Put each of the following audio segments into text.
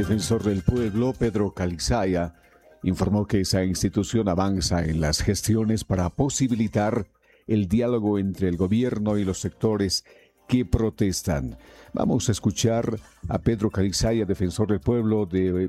defensor del pueblo, Pedro Calizaya, informó que esa institución avanza en las gestiones para posibilitar el diálogo entre el gobierno y los sectores que protestan. Vamos a escuchar a Pedro Calizaya, defensor del pueblo de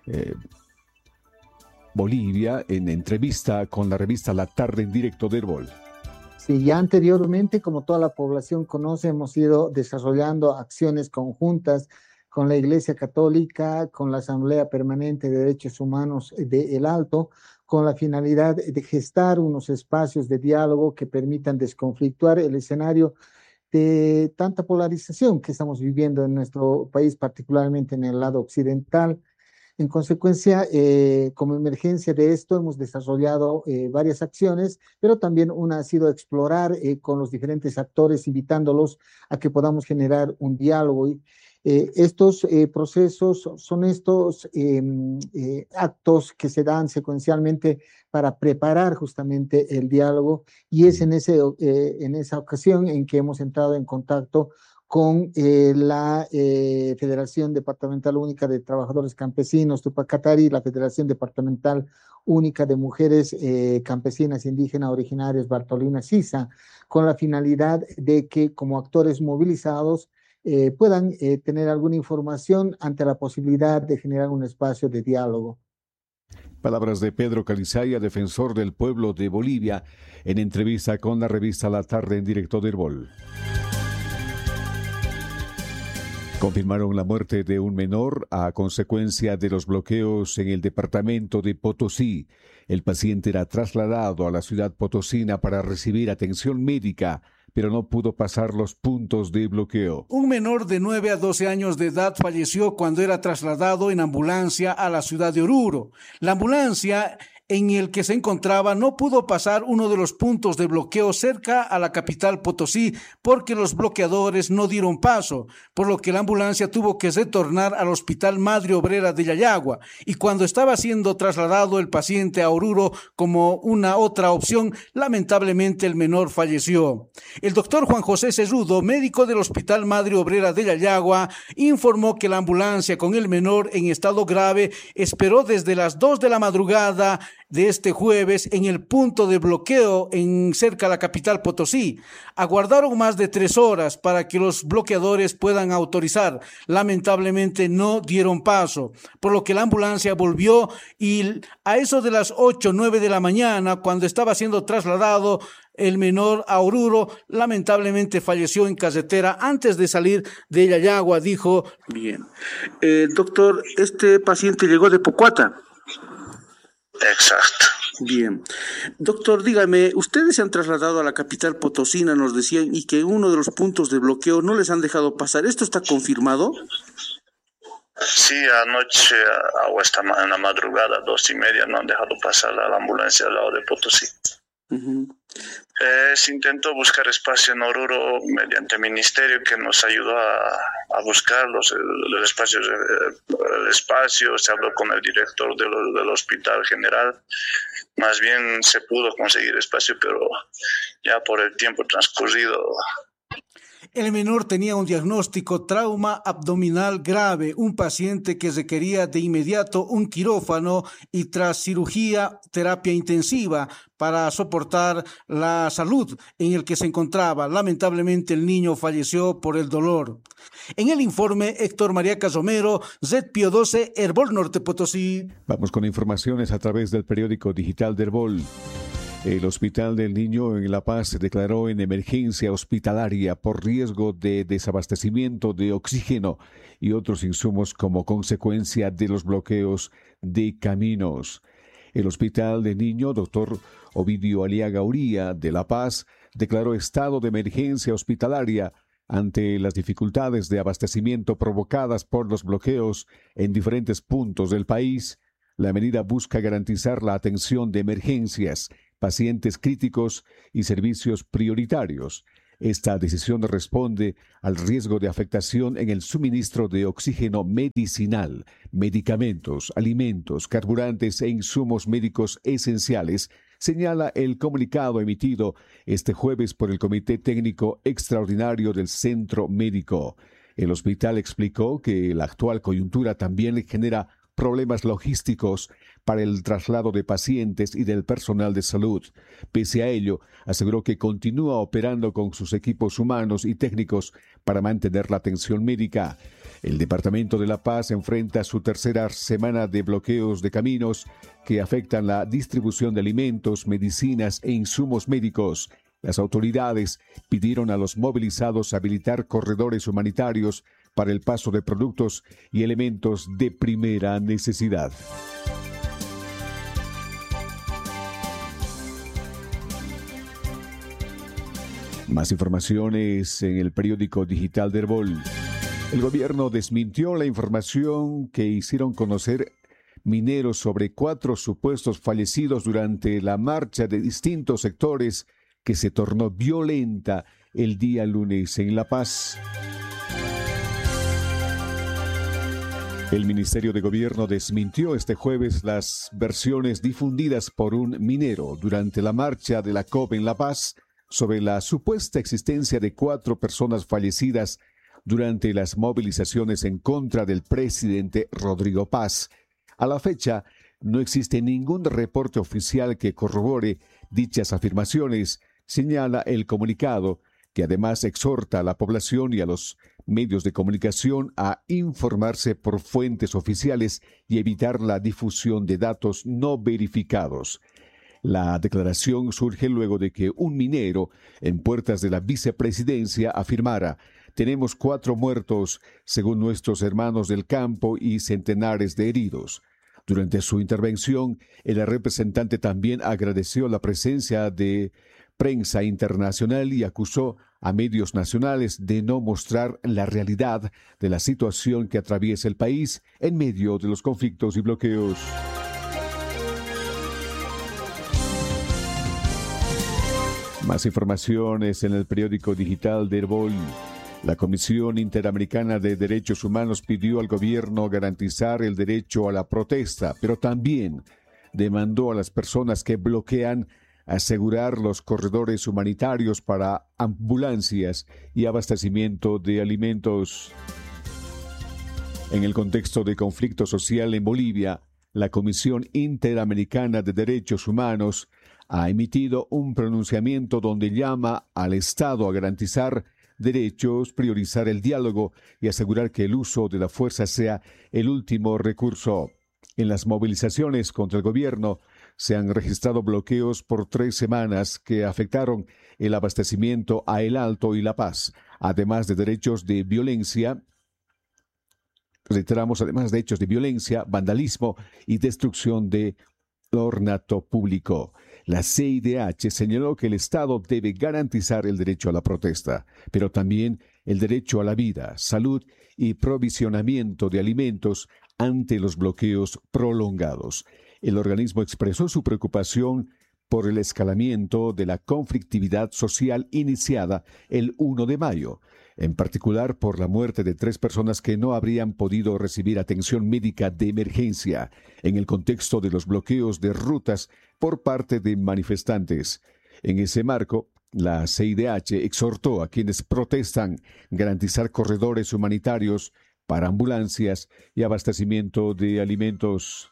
Bolivia, en entrevista con la revista La Tarde en Directo de Herbol. Sí, ya anteriormente, como toda la población conoce, hemos ido desarrollando acciones conjuntas con la Iglesia Católica, con la Asamblea Permanente de Derechos Humanos de El Alto, con la finalidad de gestar unos espacios de diálogo que permitan desconflictuar el escenario de tanta polarización que estamos viviendo en nuestro país, particularmente en el lado occidental. En consecuencia, como emergencia de esto, hemos desarrollado varias acciones, pero también una ha sido explorar con los diferentes actores, invitándolos a que podamos generar un diálogo. Estos procesos son estos actos que se dan secuencialmente para preparar justamente el diálogo, y es en esa ocasión en que hemos entrado en contacto con la Federación Departamental Única de Trabajadores Campesinos, Tupacatari, la Federación Departamental Única de Mujeres Campesinas Indígenas Originarias, Bartolina Sisa, con la finalidad de que como actores movilizados puedan tener alguna información ante la posibilidad de generar un espacio de diálogo. Palabras de Pedro Calizaya, defensor del pueblo de Bolivia, en entrevista con la revista La Tarde en Directo de Herbol. Confirmaron la muerte de un menor a consecuencia de los bloqueos en el departamento de Potosí. El paciente era trasladado a la ciudad potosina para recibir atención médica, pero no pudo pasar los puntos de bloqueo. Un menor de 9 a 12 años de edad falleció cuando era trasladado en ambulancia a la ciudad de Oruro. La ambulancia en el que se encontraba no pudo pasar uno de los puntos de bloqueo cerca a la capital Potosí porque los bloqueadores no dieron paso, por lo que la ambulancia tuvo que retornar al Hospital Madre Obrera de Yayagua, y cuando estaba siendo trasladado el paciente a Oruro como una otra opción, lamentablemente el menor falleció. El doctor Juan José Cerrudo, médico del Hospital Madre Obrera de Yayagua, informó que la ambulancia con el menor en estado grave esperó desde las 2 de la madrugada de este jueves en el punto de bloqueo en cerca a la capital Potosí. Aguardaron más de 3 horas para que los bloqueadores puedan autorizar. Lamentablemente no dieron paso, por lo que la ambulancia volvió, y a eso de las 8 o 9 de la mañana, cuando estaba siendo trasladado el menor a Oruro, lamentablemente falleció en carretera antes de salir de Yayagua, dijo. Bien. Doctor, este paciente llegó de Pocuata. Exacto. Bien. Doctor, dígame, ustedes se han trasladado a la capital potosina, nos decían, y que uno de los puntos de bloqueo no les han dejado pasar. ¿Esto está confirmado? Sí, anoche en la madrugada, 2:30, no han dejado pasar la ambulancia al lado de Potosí. Se intentó buscar espacio en Oruro mediante el ministerio, que nos ayudó a buscar el espacio. Se habló con el director del hospital general. Más bien se pudo conseguir espacio, pero ya por el tiempo transcurrido. El menor tenía un diagnóstico trauma abdominal grave, un paciente que requería de inmediato un quirófano y tras cirugía terapia intensiva para soportar la salud en el que se encontraba. Lamentablemente el niño falleció por el dolor. En el informe, Héctor María Casomero, ZPIO 12, Herbol Norte Potosí. Vamos con informaciones a través del periódico digital de Herbol. El Hospital del Niño en La Paz se declaró en emergencia hospitalaria por riesgo de desabastecimiento de oxígeno y otros insumos como consecuencia de los bloqueos de caminos. El Hospital del Niño, Dr. Ovidio Aliaga Uría, de La Paz, declaró estado de emergencia hospitalaria ante las dificultades de abastecimiento provocadas por los bloqueos en diferentes puntos del país. La medida busca garantizar la atención de emergencias, pacientes críticos y servicios prioritarios. Esta decisión responde al riesgo de afectación en el suministro de oxígeno medicinal, medicamentos, alimentos, carburantes e insumos médicos esenciales, señala el comunicado emitido este jueves por el Comité Técnico Extraordinario del Centro Médico. El hospital explicó que la actual coyuntura también genera problemas logísticos para el traslado de pacientes y del personal de salud. Pese a ello, aseguró que continúa operando con sus equipos humanos y técnicos para mantener la atención médica. El Departamento de La Paz enfrenta su tercera semana de bloqueos de caminos que afectan la distribución de alimentos, medicinas e insumos médicos. Las autoridades pidieron a los movilizados habilitar corredores humanitarios para el paso de productos y elementos de primera necesidad. Más informaciones en el periódico digital de Herbol. El gobierno desmintió la información que hicieron conocer mineros sobre 4 supuestos fallecidos durante la marcha de distintos sectores que se tornó violenta el día lunes en La Paz. El Ministerio de Gobierno desmintió este jueves las versiones difundidas por un minero durante la marcha de la COP en La Paz sobre la supuesta existencia de 4 personas fallecidas durante las movilizaciones en contra del presidente Rodrigo Paz. A la fecha, no existe ningún reporte oficial que corrobore dichas afirmaciones, señala el comunicado, que además exhorta a la población y a los medios de comunicación a informarse por fuentes oficiales y evitar la difusión de datos no verificados. La declaración surge luego de que un minero en puertas de la vicepresidencia afirmara: «Tenemos 4 muertos, según nuestros hermanos del campo, y centenares de heridos». Durante su intervención, el representante también agradeció la presencia de prensa internacional y acusó a medios nacionales de no mostrar la realidad de la situación que atraviesa el país en medio de los conflictos y bloqueos. Más informaciones en el periódico digital de Herbol. La Comisión Interamericana de Derechos Humanos pidió al gobierno garantizar el derecho a la protesta, pero también demandó a las personas que bloquean asegurar los corredores humanitarios para ambulancias y abastecimiento de alimentos. En el contexto de conflicto social en Bolivia, la Comisión Interamericana de Derechos Humanos ha emitido un pronunciamiento donde llama al Estado a garantizar derechos, priorizar el diálogo y asegurar que el uso de la fuerza sea el último recurso. En las movilizaciones contra el gobierno se han registrado bloqueos por 3 semanas que afectaron el abastecimiento a El Alto y La Paz, además de hechos de violencia, vandalismo y destrucción de ornato público. La CIDH señaló que el Estado debe garantizar el derecho a la protesta, pero también el derecho a la vida, salud y provisionamiento de alimentos ante los bloqueos prolongados. El organismo expresó su preocupación por el escalamiento de la conflictividad social iniciada el 1 de mayo, en particular por la muerte de 3 personas que no habrían podido recibir atención médica de emergencia en el contexto de los bloqueos de rutas por parte de manifestantes. En ese marco, la CIDH exhortó a quienes protestan garantizar corredores humanitarios para ambulancias y abastecimiento de alimentos.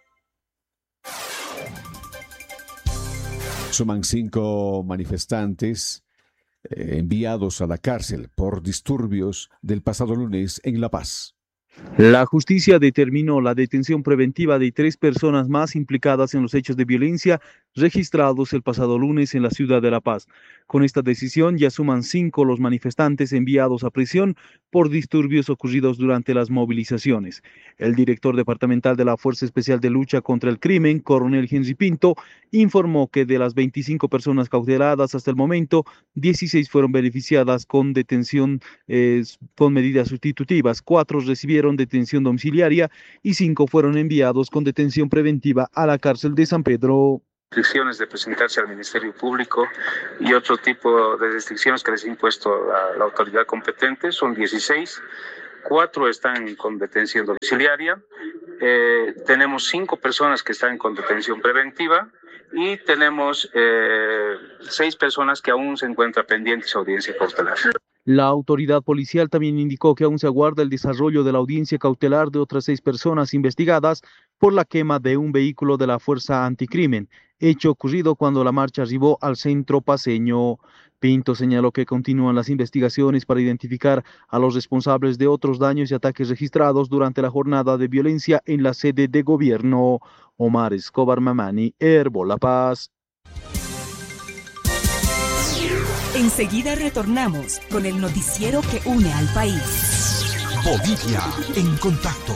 Suman 5 manifestantes enviados a la cárcel por disturbios del pasado lunes en La Paz. La justicia determinó la detención preventiva de 3 personas más implicadas en los hechos de violencia registrados el pasado lunes en la ciudad de La Paz. Con esta decisión ya suman 5 los manifestantes enviados a prisión por disturbios ocurridos durante las movilizaciones. El director departamental de la Fuerza Especial de Lucha contra el Crimen, coronel Henry Pinto, informó que de las 25 personas cauteladas hasta el momento, 16 fueron beneficiadas con detención con medidas sustitutivas, 4 recibieron detención domiciliaria y 5 fueron enviados con detención preventiva a la cárcel de San Pedro. Restricciones de presentarse al Ministerio Público y otro tipo de restricciones que les ha impuesto la autoridad competente, son 16, 4 están con detención domiciliaria, tenemos 5 personas que están con detención preventiva y tenemos 6 personas que aún se encuentran pendientes de audiencia cautelar. La autoridad policial también indicó que aún se aguarda el desarrollo de la audiencia cautelar de otras 6 personas investigadas por la quema de un vehículo de la Fuerza Anticrimen, hecho ocurrido cuando la marcha arribó al centro paceño. Pinto señaló que continúan las investigaciones para identificar a los responsables de otros daños y ataques registrados durante la jornada de violencia en la sede de gobierno. Omar Escobar Mamani, Herbol La Paz. Enseguida retornamos con el noticiero que une al país. Bolivia en contacto.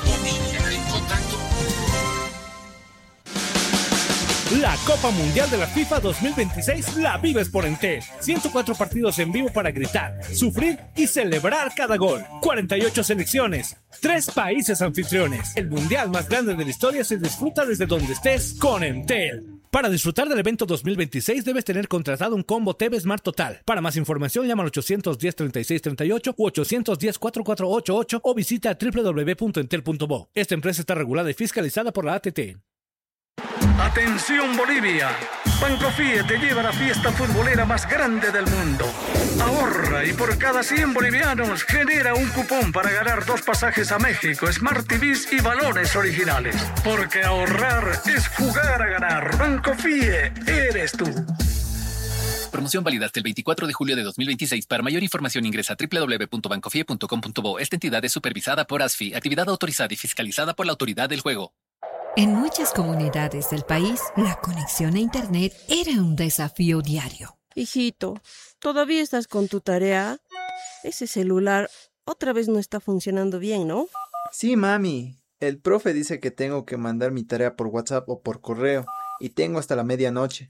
La Copa Mundial de la FIFA 2026 la vives por Entel. 104 partidos en vivo para gritar, sufrir y celebrar cada gol. 48 selecciones, 3 países anfitriones. El mundial más grande de la historia se disfruta desde donde estés con Entel. Para disfrutar del evento 2026 debes tener contratado un combo TV Smart Total. Para más información llama al 810-3638 u 810-4488 o visita www.entel.bo. Esta empresa está regulada y fiscalizada por la ATT. Atención Bolivia, Bancofie te lleva a la fiesta futbolera más grande del mundo. Ahorra y por cada 100 bolivianos genera un cupón para ganar 2 pasajes a México, Smart TVs y balones originales. Porque ahorrar es jugar a ganar. Bancofie, eres tú. Promoción válida hasta el 24 de julio de 2026. Para mayor información ingresa a www.bancofie.com.bo. Esta entidad es supervisada por ASFI, actividad autorizada y fiscalizada por la Autoridad del Juego. En muchas comunidades del país, la conexión a Internet era un desafío diario. Hijito, ¿todavía estás con tu tarea? Ese celular otra vez no está funcionando bien, ¿no? Sí, mami. El profe dice que tengo que mandar mi tarea por WhatsApp o por correo y tengo hasta la medianoche.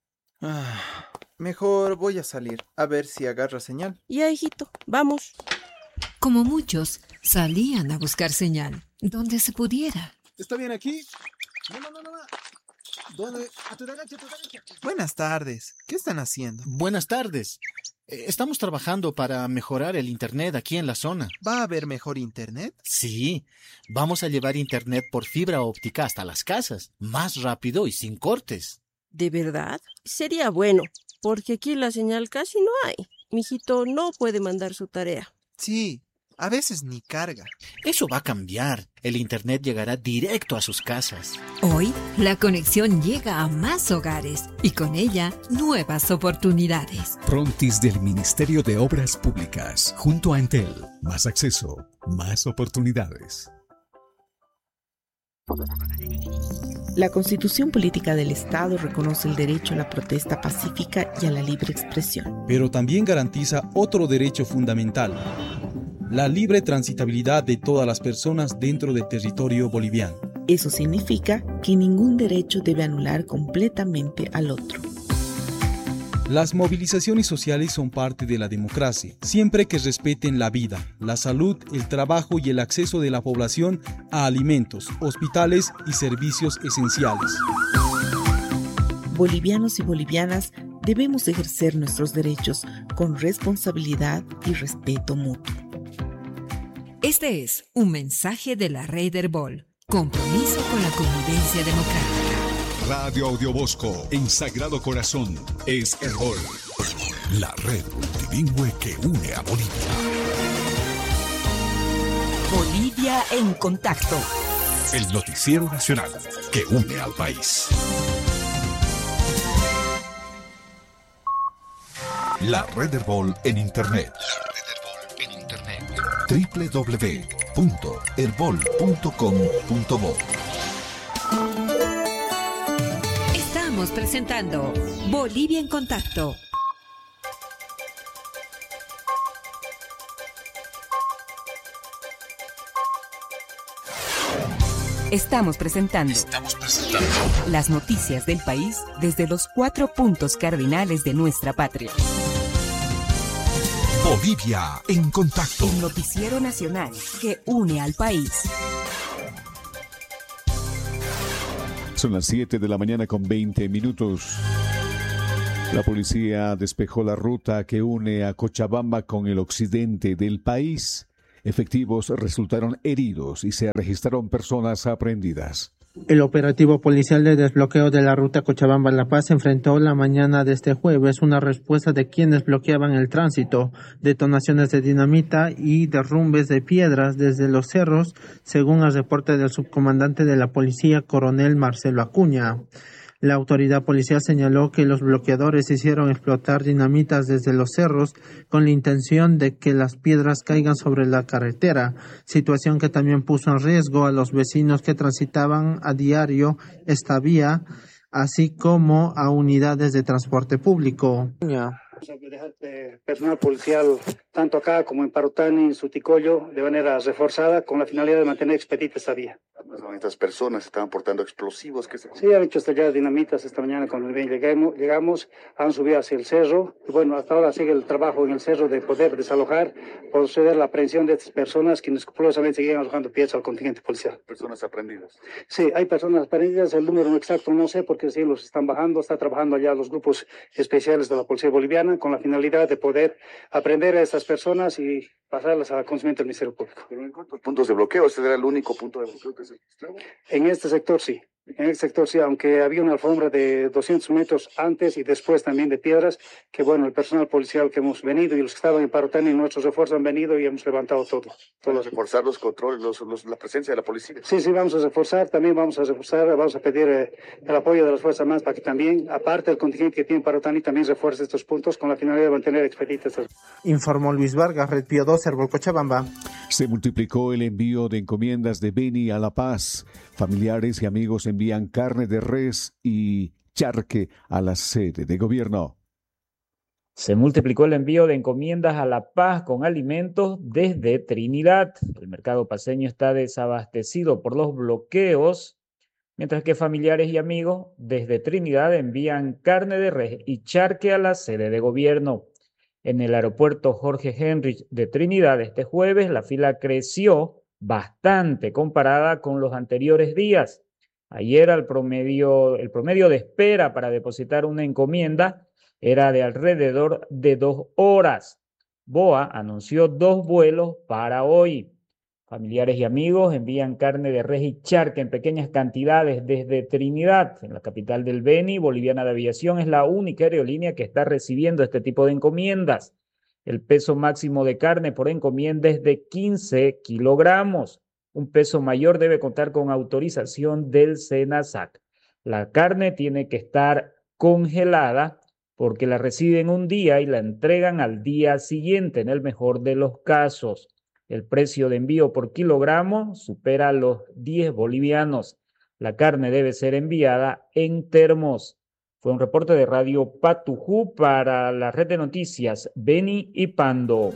Mejor voy a salir, a ver si agarra señal. Ya, hijito, vamos. Como muchos, salían a buscar señal, donde se pudiera. ¿Está bien aquí? No. ¿Dónde? A tu derecha. Buenas tardes. ¿Qué están haciendo? Buenas tardes. Estamos trabajando para mejorar el internet aquí en la zona. ¿Va a haber mejor internet? Sí. Vamos a llevar internet por fibra óptica hasta las casas. Más rápido y sin cortes. ¿De verdad? Sería bueno, porque aquí la señal casi no hay. Mijito no puede mandar su tarea. Sí. A veces ni carga. Eso va a cambiar. El internet llegará directo a sus casas. Hoy, la conexión llega a más hogares y con ella, nuevas oportunidades. Frontis del Ministerio de Obras Públicas. Junto a Entel. Más acceso, más oportunidades. La Constitución Política del Estado reconoce el derecho a la protesta pacífica y a la libre expresión. Pero también garantiza otro derecho fundamental: la libre transitabilidad de todas las personas dentro del territorio boliviano. Eso significa que ningún derecho debe anular completamente al otro. Las movilizaciones sociales son parte de la democracia, siempre que respeten la vida, la salud, el trabajo y el acceso de la población a alimentos, hospitales y servicios esenciales. Bolivianos y bolivianas debemos ejercer nuestros derechos con responsabilidad y respeto mutuo. Este es un mensaje de la Red Herbol. Compromiso con la convivencia democrática. Radio Audiobosco en Sagrado Corazón es Herbol, la red multilingüe que une a Bolivia. Bolivia en contacto. El noticiero nacional que une al país. La red Herbol en Internet. www.herbol.com.bo. Estamos presentando Bolivia en Contacto. Estamos presentando las noticias del país desde los 4 puntos cardinales de nuestra patria. Bolivia en contacto. El noticiero nacional que une al país. Son las 7 de la mañana con 20 minutos. La policía despejó la ruta que une a Cochabamba con el occidente del país. Efectivos resultaron heridos y se registraron personas aprehendidas. El operativo policial de desbloqueo de la ruta Cochabamba-La Paz enfrentó la mañana de este jueves una respuesta de quienes bloqueaban el tránsito, detonaciones de dinamita y derrumbes de piedras desde los cerros, según el reporte del subcomandante de la policía, coronel Marcelo Acuña. La autoridad policial señaló que los bloqueadores hicieron explotar dinamitas desde los cerros con la intención de que las piedras caigan sobre la carretera, situación que también puso en riesgo a los vecinos que transitaban a diario esta vía, así como a unidades de transporte público. Personal policial, tanto acá como en Parutani, en Suticoyo, de manera reforzada, con la finalidad de mantener expedita esta vía. Estas personas estaban portando explosivos. Sí, han hecho estallar dinamitas esta mañana cuando llegamos, han subido hacia el cerro, y bueno, hasta ahora sigue el trabajo en el cerro de poder desalojar, proceder a la aprehensión de estas personas que inescrupulosamente siguen arrojando piezas al contingente policial. ¿Personas aprendidas? Sí, hay personas aprendidas, el número exacto no sé, porque sí los están bajando, está trabajando allá los grupos especiales de la policía boliviana, con la finalidad de poder aprender a estas personas y pasarlas al conocimiento del Ministerio Público. ¿Pero en cuántos puntos de bloqueo? ¿Este era el único punto de bloqueo que se registraba? En este sector sí. En el sector sí, aunque había una alfombra de 200 metros antes y después también de piedras, que bueno, el personal policial que hemos venido y los que estaban en Parutani y nuestros refuerzos han venido y hemos levantado todo. ¿Vamos a reforzar los controles, la presencia de la policía? Sí, vamos a reforzar, también vamos a pedir el apoyo de las Fuerzas Armadas para que también, aparte del contingente que tiene Parutani, también refuerce estos puntos con la finalidad de mantener expeditas. Informó Luis Vargas, Red Pío 2, Herbol Cochabamba. Se multiplicó el envío de encomiendas de Beni a La Paz. Familiares y amigos envían carne de res y charque a la sede de gobierno. Se multiplicó el envío de encomiendas a La Paz con alimentos desde Trinidad. El mercado paceño está desabastecido por los bloqueos, mientras que familiares y amigos desde Trinidad envían carne de res y charque a la sede de gobierno. En el aeropuerto Jorge Henrich de Trinidad este jueves la fila creció bastante comparada con los anteriores días. Ayer el promedio de espera para depositar una encomienda era de alrededor de 2 horas. BOA anunció 2 vuelos para hoy. Familiares y amigos envían carne de res y charque en pequeñas cantidades desde Trinidad. En la capital del Beni, Boliviana de Aviación es la única aerolínea que está recibiendo este tipo de encomiendas. El peso máximo de carne por encomienda es de 15 kilogramos. Un peso mayor debe contar con autorización del SENASAC. La carne tiene que estar congelada porque la reciben un día y la entregan al día siguiente, en el mejor de los casos. El precio de envío por kilogramo supera los 10 bolivianos. La carne debe ser enviada en termos. Fue un reporte de Radio Patujú para la red de noticias Beni y Pando.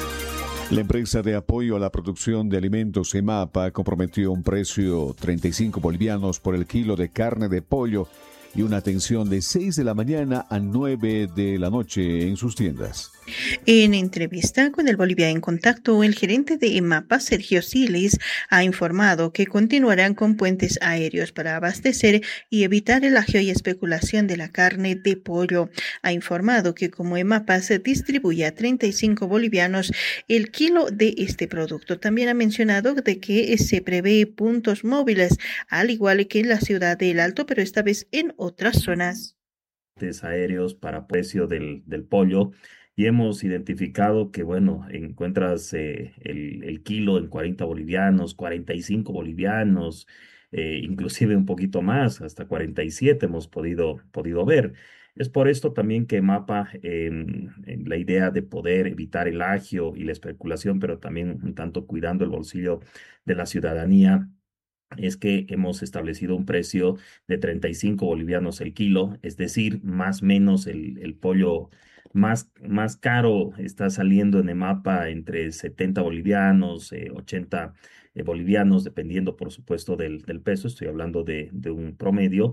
La empresa de apoyo a la producción de alimentos EMAPA comprometió un precio 35 bolivianos por el kilo de carne de pollo y una atención de 6 de la mañana a 9 de la noche en sus tiendas. En entrevista con el Bolivia en Contacto, el gerente de EMAPA, Sergio Silis, ha informado que continuarán con puentes aéreos para abastecer y evitar el agio y especulación de la carne de pollo. Ha informado que como EMAPA se distribuye a 35 bolivianos el kilo de este producto. También ha mencionado de que se prevé puntos móviles, al igual que en la ciudad del Alto, pero esta vez en otras zonas. Puentes aéreos para precio del pollo. Y hemos identificado que, bueno, encuentras el kilo en 40 bolivianos, 45 bolivianos, inclusive un poquito más, hasta 47 hemos podido ver. Es por esto también que EMAPA, en la idea de poder evitar el agio y la especulación, pero también un tanto cuidando el bolsillo de la ciudadanía, es que hemos establecido un precio de 35 bolivianos el kilo, es decir, más o menos el pollo más caro está saliendo en EMAPA entre 70 bolivianos, 80 bolivianos, dependiendo por supuesto del peso. Estoy hablando de un promedio,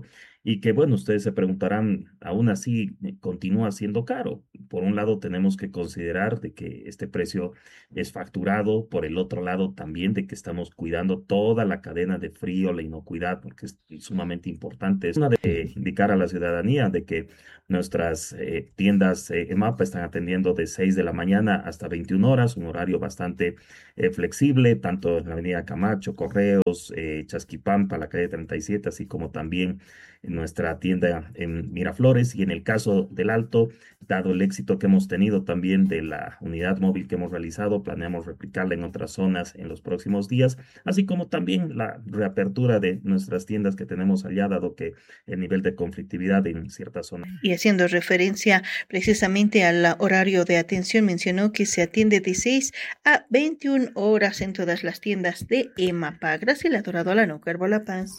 y que, bueno, ustedes se preguntarán, aún así continúa siendo caro. Por un lado, tenemos que considerar de que este precio es facturado, por el otro lado también de que estamos cuidando toda la cadena de frío, la inocuidad, porque es sumamente importante. Es una de indicar a la ciudadanía de que nuestras tiendas EMAPA están atendiendo de 6 de la mañana hasta 21 horas, un horario bastante flexible, tanto en la avenida Camacho, Correos, Chasquipampa, la calle 37, así como también en nuestra tienda en Miraflores. Y en el caso del Alto, dado el éxito que hemos tenido también de la unidad móvil que hemos realizado, planeamos replicarla en otras zonas en los próximos días, así como también la reapertura de nuestras tiendas que tenemos allá, dado que el nivel de conflictividad en ciertas zonas. Y haciendo referencia precisamente al horario de atención, mencionó que se atiende de 6 a 21 horas en todas las tiendas de EMAPA. Graciela Dorado, Alano, Carbo La Paz.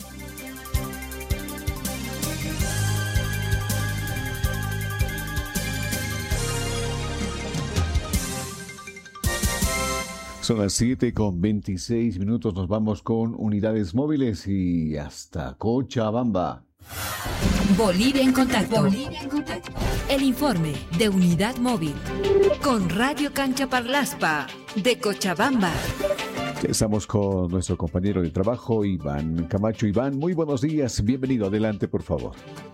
Son las 7:26. Nos vamos con unidades móviles y hasta Cochabamba. Bolivia en contacto. El informe de Unidad Móvil con Radio Cancha Parlaspa de Cochabamba. Estamos con nuestro compañero de trabajo, Iván Camacho. Iván, muy buenos días. Bienvenido. Adelante, por favor.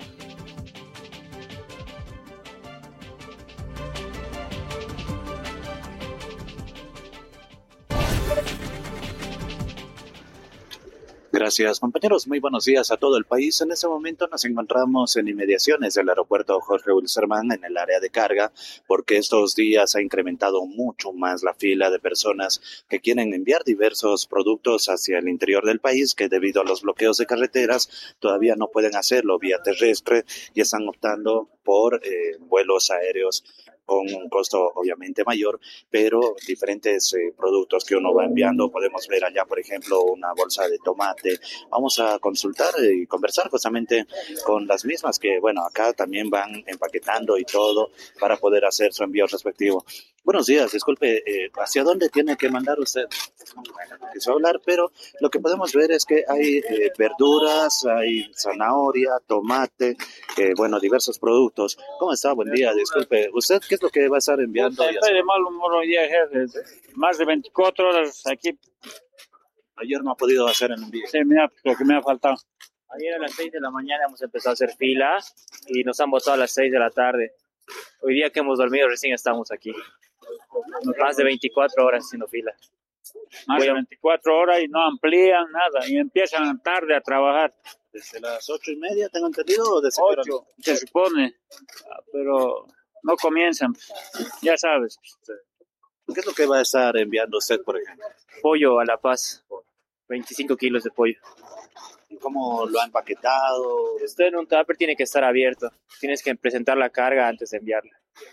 Gracias, compañeros. Muy buenos días a todo el país. En este momento nos encontramos en inmediaciones del aeropuerto Jorge Wilstermann, en el área de carga, porque estos días ha incrementado mucho más la fila de personas que quieren enviar diversos productos hacia el interior del país, que debido a los bloqueos de carreteras todavía no pueden hacerlo vía terrestre y están optando por vuelos aéreos con un costo obviamente mayor, pero diferentes productos que uno va enviando. Podemos ver allá, por ejemplo, una bolsa de tomate. Vamos a consultar y conversar justamente con las mismas que, bueno, acá también van empaquetando y todo para poder hacer su envío respectivo. Buenos días, disculpe, ¿hacia dónde tiene que mandar usted? Quiso hablar, pero lo que podemos ver es que hay verduras, hay zanahoria, tomate, bueno, diversos productos. ¿Cómo está? Buen día, disculpe. ¿Usted qué es lo que va a estar enviando? Estoy de mal humor hoy día, jefe. Más de 24 horas aquí. Ayer no ha podido hacer el envío. Sí, mira, lo que me ha faltado. Ayer a las 6 de la mañana hemos empezado a hacer fila y nos han votado a las 6 de la tarde. Hoy día que hemos dormido recién estamos aquí. Más de 24 horas haciendo fila. Más de 24 horas y no amplían nada y empiezan tarde a trabajar. ¿Desde las 8:30 tengo entendido o desde 8 se supone, pero no comienzan, ya sabes. ¿Qué es lo que va a estar enviando usted, por ejemplo? Pollo a La Paz, 25 kilos de pollo. ¿Y cómo lo ha empaquetado? Esto en un tupper tiene que estar abierto. Tienes que presentar la carga antes de enviarla.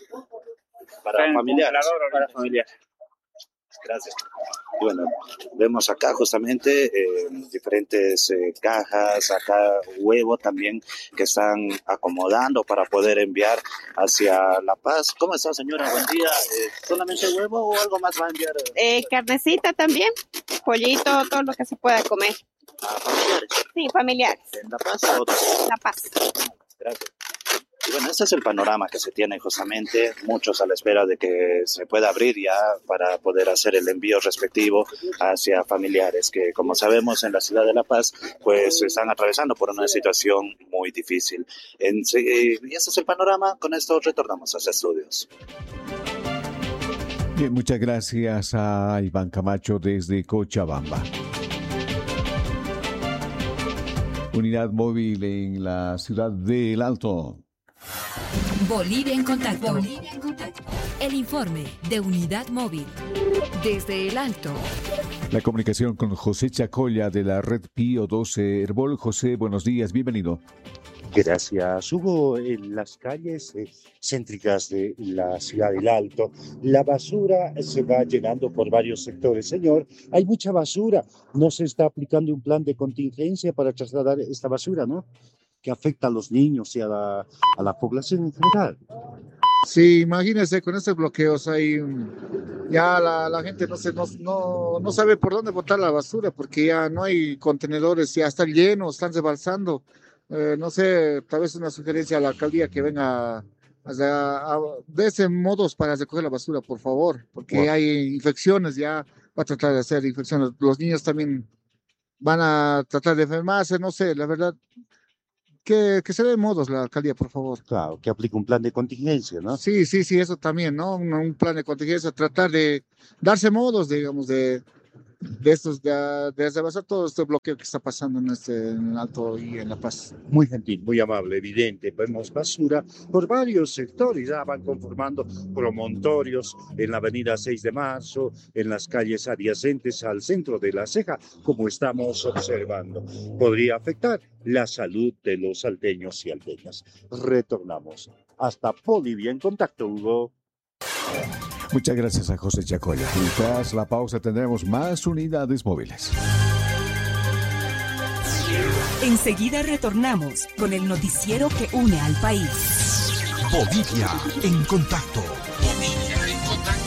Para familiares. Para familiares. Gracias. Y bueno, vemos acá justamente diferentes cajas, acá huevo también que están acomodando para poder enviar hacia La Paz. ¿Cómo está, señora? Buen día. ¿Solamente huevo o algo más va a enviar? Carnecita también, pollito, todo lo que se pueda comer. ¿Familiares? Sí, familiares. ¿En La Paz o otros? La Paz. Gracias. Y bueno, este es el panorama que se tiene justamente, muchos a la espera de que se pueda abrir ya para poder hacer el envío respectivo hacia familiares que, como sabemos, en la ciudad de La Paz, pues están atravesando por una situación muy difícil. Y este es el panorama, con esto retornamos a los estudios. Bien, muchas gracias a Iván Camacho desde Cochabamba. Unidad móvil en la ciudad del Alto. Bolivia en contacto. El informe de Unidad Móvil desde el Alto. La comunicación con José Chacolla de la red Pío 12 Herbol. José, buenos días, bienvenido. Gracias, Hugo. En las calles céntricas de la ciudad del Alto, la basura se va llenando por varios sectores. Señor, hay mucha basura. No se está aplicando un plan de contingencia para trasladar esta basura, ¿no? Que afecta a los niños y a la población en general. Sí, imagínese, con estos bloqueos hay ya la gente no sabe por dónde botar la basura porque ya no hay contenedores, ya están llenos, están rebalsando. no sé, tal vez una sugerencia a la alcaldía que venga de ese modos para recoger la basura, por favor, porque hay infecciones, ya va a tratar de hacer infecciones. Los niños también van a tratar de enfermarse, no sé, la verdad. Que se dé modos la alcaldía, por favor. Claro, que aplique un plan de contingencia, ¿no? Sí, eso también, ¿no? Un plan de contingencia, tratar de darse modos, digamos, de rebasar todo este bloqueo que está pasando en el Alto y en La Paz. Muy gentil, muy amable, evidente. Vemos basura por varios sectores, ya van conformando promontorios en la avenida 6 de Marzo, en las calles adyacentes al centro de La Ceja, como estamos observando. Podría afectar la salud de los salteños y alteñas. Retornamos. Hasta Bolivia en Contacto, Hugo. Muchas gracias a José Chacoya. Y tras la pausa tendremos más unidades móviles. Enseguida retornamos con el noticiero que une al país. Bolivia en Contacto. Bolivia en Contacto.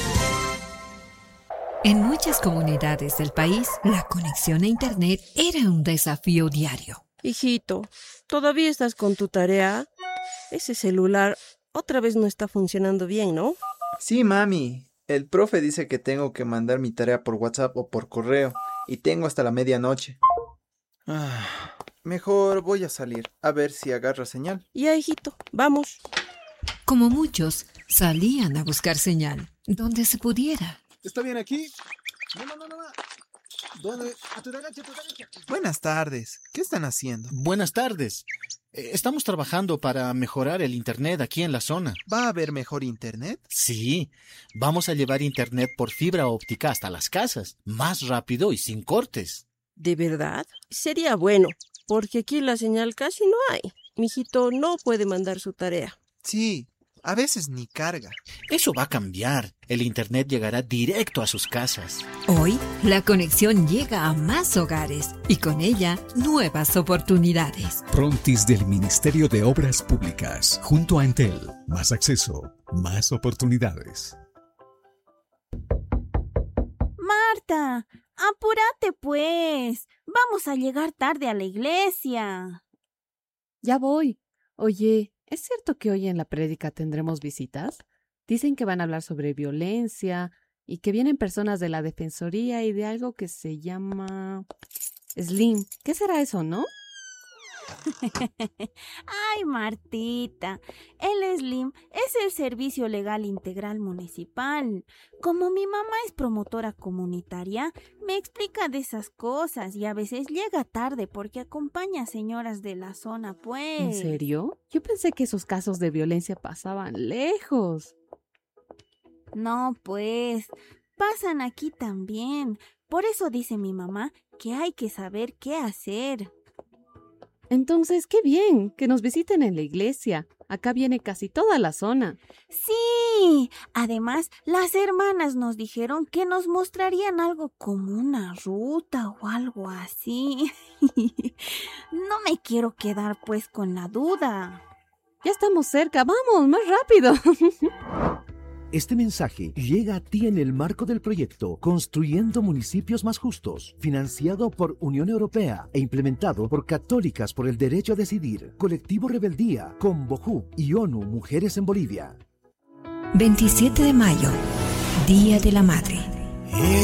En muchas comunidades del país, la conexión a Internet era un desafío diario. Hijito, ¿todavía estás con tu tarea? Ese celular otra vez no está funcionando bien, ¿no? Sí, mami. El profe dice que tengo que mandar mi tarea por WhatsApp o por correo y tengo hasta la medianoche. Mejor voy a salir a ver si agarra señal. Ya, hijito, vamos. Como muchos, salían a buscar señal donde se pudiera. ¿Está bien aquí? No. ¿Dónde? A tu derecha. Buenas tardes. ¿Qué están haciendo? Buenas tardes. Estamos trabajando para mejorar el internet aquí en la zona. ¿Va a haber mejor internet? Sí. Vamos a llevar internet por fibra óptica hasta las casas. Más rápido y sin cortes. ¿De verdad? Sería bueno, porque aquí la señal casi no hay. Mijito no puede mandar su tarea. Sí. A veces ni carga. Eso va a cambiar. El internet llegará directo a sus casas. Hoy, la conexión llega a más hogares y con ella, nuevas oportunidades. Frontis del Ministerio de Obras Públicas, junto a Entel. Más acceso, más oportunidades. Marta, apúrate pues. Vamos a llegar tarde a la iglesia. Ya voy. Oye, ¿es cierto que hoy en la prédica tendremos visitas? Dicen que van a hablar sobre violencia y que vienen personas de la Defensoría y de algo que se llama Slim. ¿Qué será eso, no? Ay, Martita, el SLIM es el Servicio Legal Integral Municipal. Como mi mamá es promotora comunitaria, me explica de esas cosas y a veces llega tarde porque acompaña a señoras de la zona, pues. ¿En serio? Yo pensé que esos casos de violencia pasaban lejos. No, pues, pasan aquí también. Por eso dice mi mamá que hay que saber qué hacer. Entonces, qué bien, que nos visiten en la iglesia. Acá viene casi toda la zona. Sí, además, las hermanas nos dijeron que nos mostrarían algo como una ruta o algo así. No me quiero quedar pues con la duda. Ya estamos cerca, vamos, más rápido. Este mensaje llega a ti en el marco del proyecto Construyendo Municipios Más Justos, financiado por Unión Europea e implementado por Católicas por el Derecho a Decidir, Colectivo Rebeldía, Convojú y ONU Mujeres en Bolivia. 27 de mayo, Día de la Madre.